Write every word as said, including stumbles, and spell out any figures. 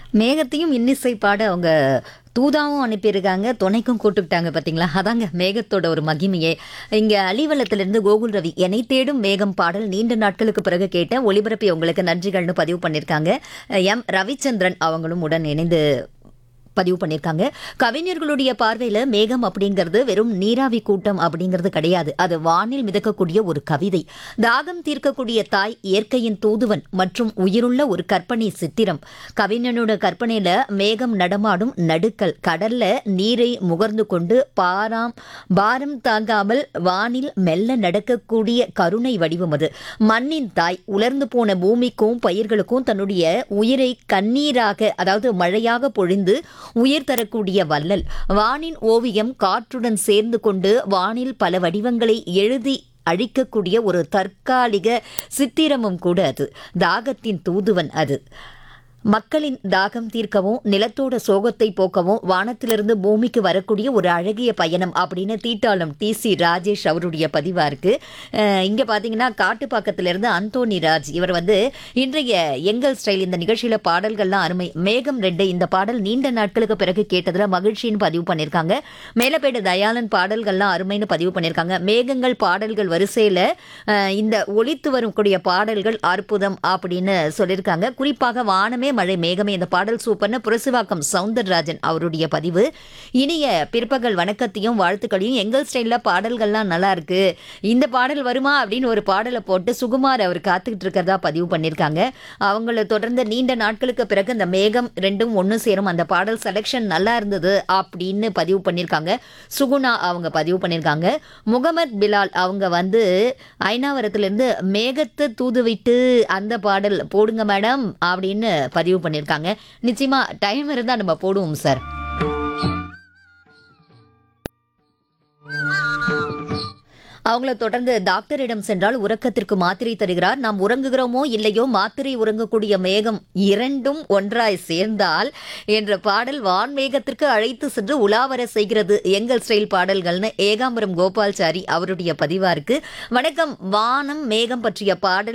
மேகத்தையும் இன்னிசை பாட அவங்க தூதாவும் அனுப்பியிருக்காங்க, துணைக்கும் கூப்பிட்டுக்கிட்டாங்க பார்த்தீங்களா? அதாங்க மேகத்தோட ஒரு மகிமையே. இங்க அலிவலத்திலிருந்து கோகுல் ரவி, என்னை தேடும் மேகம் பாடல் நீண்ட நாட்களுக்கு பிறகு கேட்டேன், ஒளிபரப்பி உங்களுக்கு நன்றிகள்னு பதிவு பண்ணியிருக்காங்க. எம் ரவிச்சந்திரன் அவங்களும் உடன் இணைந்து பதிவு பண்ணியிருக்காங்க. கவிஞர்களுடைய பார்வையில் மேகம் அப்படிங்கிறது வெறும் நீராவி கூட்டம் அப்படிங்கிறது கிடையாது. அது வானில் மிதக்கக்கூடிய ஒரு கவிதை, தாகம் தீர்க்கக்கூடிய தாய், இயற்கையின் தூதுவன் மற்றும் உயிருள்ள ஒரு கற்பனை சித்திரம். கவிஞனோட கற்பனையில மேகம் நடமாடும் நடுக்கல், கடல்ல நீரை முகர்ந்து கொண்டு பாராம் பாரம் தாங்காமல் வானில் மெல்ல நடக்கக்கூடிய கருணை வடிவம் அது. மண்ணின் தாய், உலர்ந்து போன பூமிக்கும் பயிர்களுக்கும் தன்னுடைய உயிரை கண்ணீராக, அதாவது மழையாக பொழிந்து உயிர் தரக்கூடிய வள்ளல். வானின் ஓவியம் காற்றுடன் சேர்ந்து கொண்டு வானில் பல வடிவங்களை எழுதி அழிக்கக்கூடிய ஒரு தற்காலிக சித்திரமும் கூட அது. தாகத்தின் தூதுவன் அது. மக்களின் தாகம் தீர்க்கவும் நிலத்தோட சோகத்தை போக்கவும் வானத்திலிருந்து பூமிக்கு வரக்கூடிய ஒரு அழகிய பயணம் அப்படின்னு தீட்டாளம் டி சி ராஜேஷ் அவருடைய பதிவா இருக்கு. இங்க பாத்தீங்கன்னா காட்டுப்பாக்கத்திலிருந்து அந்தோனி ராஜ், இவர் வந்து இன்றைய எங்கள் ஸ்டைல் இந்த நிகழ்ச்சியில பாடல்கள்லாம் அருமை, மேகம் ரெண்டு இந்த பாடல் நீண்ட நாட்களுக்கு பிறகு கேட்டதுல மகிழ்ச்சின்னு பதிவு பண்ணியிருக்காங்க. மேலப்பேடு தயாளன் பாடல்கள்லாம் அருமைன்னு பதிவு பண்ணியிருக்காங்க. மேகங்கள் பாடல்கள் வரிசையில இந்த ஒலித்து வரக்கூடிய பாடல்கள் அற்புதம் அப்படின்னு சொல்லியிருக்காங்க. குறிப்பாக வானமே மழை மேகமே இந்த பாடல் சூப்பர்னு புரசுவாக்கம் சவுந்தரராஜன் அவருடைய பதிவு. இனிய பிற்பகல் வணக்கத்தையும் வாழ்த்துக்களையும், எங்கள் ஸ்டைல்ல பாடல்கள்லாம் நல்லா இருக்கு, இந்த பாடல் வருமா அப்படின்னு ஒரு பாடலை போட்டு சுகுமார் அவர் காத்துக்கிட்டு இருக்கிறதா பதிவு பண்ணியிருக்காங்க. அவங்கள தொடர்ந்து நீண்ட நாட்களுக்கு பிறகு இந்த மேகம் ரெண்டும் ஒன்று சேரும் அந்த பாடல் செலெக்ஷன் நல்லா இருந்தது அப்படின்னு பதிவு பண்ணியிருக்காங்க. சுகுணா அவங்க பதிவு பண்ணியிருக்காங்க. முகமது பிலால் அவங்க வந்து ஐநாவரத்திலிருந்து மேகத்தை தூதுவிட்டு அந்த பாடல் போடுங்க மேடம் அப்படின்னு பதிவு பண்ணியிருக்காங்க. நிச்சயமா டைம் இருந்தா நம்ம போடுவோம் சார். அவங்கள தொடர்ந்து டாக்டரிடம் சென்றால் உறக்கத்திற்கு மாத்திரை தருகிறார். நாம் உறங்குகிறோமோ இல்லையோ மாத்திரை உறங்கக்கூடிய மேகம் இரண்டும் ஒன்றாய் சேர்ந்தால் என்ற பாடல் வான்மேகத்திற்கு அழைத்து சென்று உலாவர செய்கிறது எங்கள் ஸ்டைல் பாடல்கள்னு ஏகாம்பரம் கோபால்சாரி அவருடைய பதிவா இருக்கு. வணக்கம், வானம் மேகம் பற்றிய பாடல்